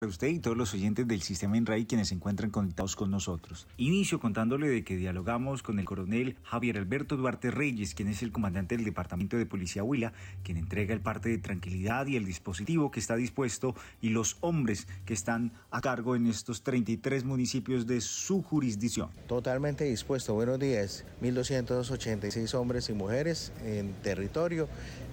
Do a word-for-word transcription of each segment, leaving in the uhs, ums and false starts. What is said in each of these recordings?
a usted y todos los oyentes del Sistema INRAI quienes se encuentran conectados con nosotros. Inicio contándole de que dialogamos con el coronel Javier Alberto Duarte Reyes, quien es el comandante del Departamento de Policía Huila, quien entrega el parte de tranquilidad y el dispositivo que está dispuesto y los hombres que están a cargo en estos treinta y tres municipios de su jurisdicción. Totalmente dispuesto. Buenos días. mil doscientos ochenta y seis hombres y mujeres en territorio,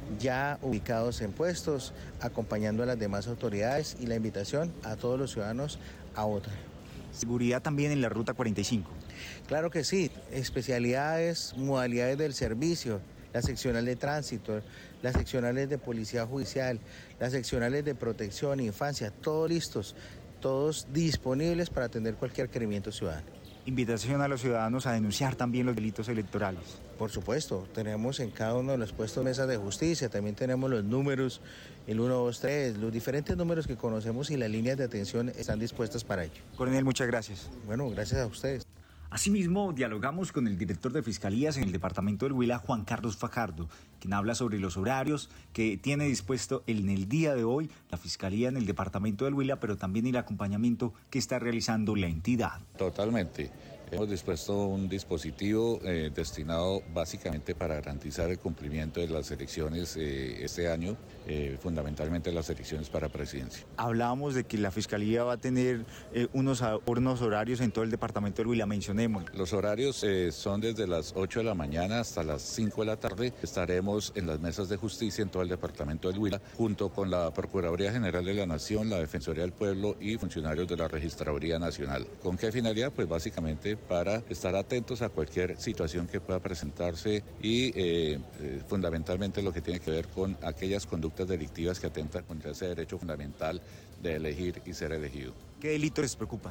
ya ubicados en puestos, acompañando a las demás autoridades y la invitación a todos los ciudadanos a votar. Seguridad también en la ruta cuarenta y cinco. Claro que sí, especialidades, modalidades del servicio, las seccionales de tránsito, las seccionales de policía judicial, las seccionales de protección, infancia, todos listos, todos disponibles para atender cualquier requerimiento ciudadano. Invitación a los ciudadanos a denunciar también los delitos electorales. Por supuesto, tenemos en cada uno de los puestos mesas de justicia, también tenemos los números, el uno, dos, tres, los diferentes números que conocemos y las líneas de atención están dispuestas para ello. Coronel, muchas gracias. Bueno, gracias a ustedes. Asimismo, dialogamos con el director de Fiscalías en el departamento del Huila, Juan Carlos Fajardo, quien habla sobre los horarios que tiene dispuesto en el día de hoy la Fiscalía en el departamento del Huila, pero también el acompañamiento que está realizando la entidad. Totalmente. Hemos dispuesto un dispositivo eh, destinado básicamente para garantizar el cumplimiento de las elecciones eh, este año, eh, fundamentalmente las elecciones para presidencia. Hablábamos de que la Fiscalía va a tener eh, unos, unos horarios en todo el departamento del Huila, mencionemos. Los horarios eh, son desde las ocho de la mañana hasta las cinco de la tarde. Estaremos en las mesas de justicia en todo el departamento del Huila, junto con la Procuraduría General de la Nación, la Defensoría del Pueblo y funcionarios de la Registraduría Nacional. ¿Con qué finalidad? Pues básicamente para estar atentos a cualquier situación que pueda presentarse y eh, eh, fundamentalmente lo que tiene que ver con aquellas conductas delictivas que atentan contra ese derecho fundamental de elegir y ser elegido. ¿Qué delito les preocupa?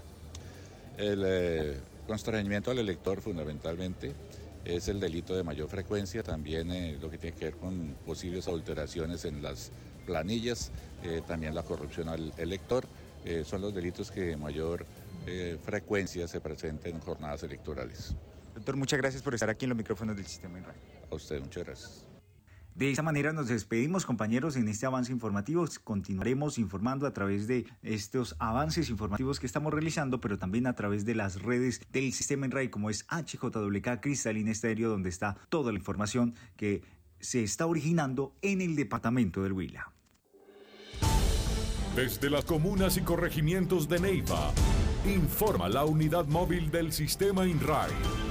El eh, constreñimiento al elector fundamentalmente es el delito de mayor frecuencia, también eh, lo que tiene que ver con posibles adulteraciones en las planillas, eh, también la corrupción al elector, eh, son los delitos que mayor Eh, frecuencia se presenta en jornadas electorales. Doctor, muchas gracias por estar aquí en los micrófonos del Sistema INRAI. A usted, muchas gracias. De esta manera nos despedimos, compañeros, en este avance informativo. Continuaremos informando a través de estos avances informativos que estamos realizando, pero también a través de las redes del Sistema INRAI, como es H J W K Cristalina Estéreo, donde está toda la información que se está originando en el departamento del Huila. Desde las comunas y corregimientos de Neiva, informa la unidad móvil del Sistema INRAI.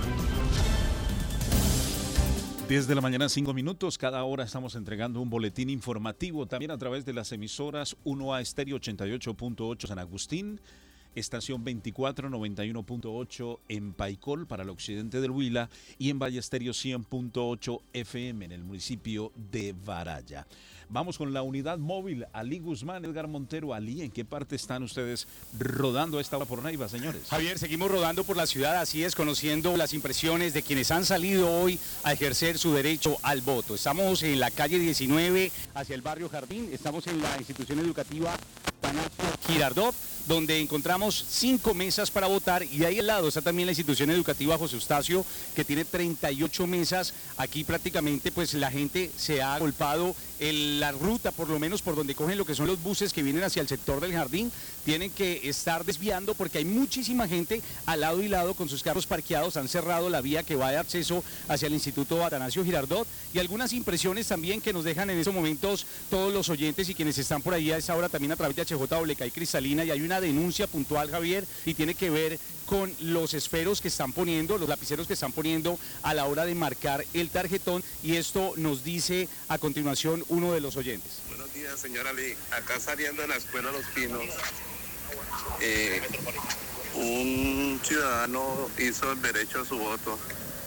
diez de la mañana, cinco minutos. Cada hora estamos entregando un boletín informativo también a través de las emisoras uno A Estéreo ochenta y ocho punto ocho San Agustín, estación veinticuatro noventa y uno punto ocho en Paicol para el occidente del Huila y en Valle Estéreo cien punto ocho F M en el municipio de Varalla. Vamos con la unidad móvil. Ali Guzmán, Edgar Montero. Ali, ¿en qué parte están ustedes rodando a esta hora por Neiva, señores? Javier, seguimos rodando por la ciudad, así es, conociendo las impresiones de quienes han salido hoy a ejercer su derecho al voto. Estamos en la calle diecinueve hacia el barrio Jardín, estamos en la institución educativa Panacio Girardot, donde encontramos cinco mesas para votar y ahí al lado está también la institución educativa José Eustacio, que tiene treinta y ocho mesas. Aquí prácticamente pues la gente se ha agolpado en la ruta, por lo menos por donde cogen lo que son los buses que vienen hacia el sector del jardín, tienen que estar desviando porque hay muchísima gente al lado y lado con sus carros parqueados, han cerrado la vía que va de acceso hacia el Instituto Atanasio Girardot y algunas impresiones también que nos dejan en estos momentos todos los oyentes y quienes están por ahí a esa hora también a través de H J W K y Cristalina, y hay una denuncia puntual, Javier, y tiene que ver con los esferos que están poniendo, los lapiceros que están poniendo a la hora de marcar el tarjetón, y esto nos dice a continuación uno de los oyentes. Buenos días, señora Lee. Acá saliendo de la escuela Los Pinos, eh, un ciudadano hizo el derecho a su voto.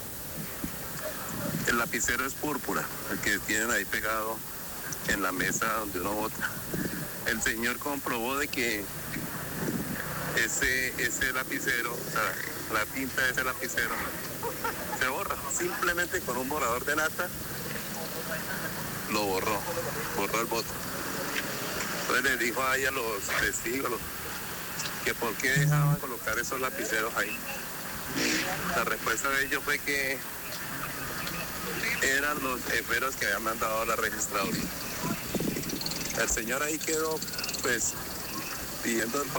El lapicero es púrpura, el que tienen ahí pegado en la mesa donde uno vota. El señor comprobó de que ese, ese lapicero, o sea, la tinta de ese lapicero se borra. Simplemente con un borrador de nata lo borró, borró el voto. Entonces le dijo ahí a los testigos que por qué dejaban colocar esos lapiceros ahí. La respuesta de ellos fue que eran los esferos que habían mandado a la registraduría. El señor ahí quedó pues pidiendo el favor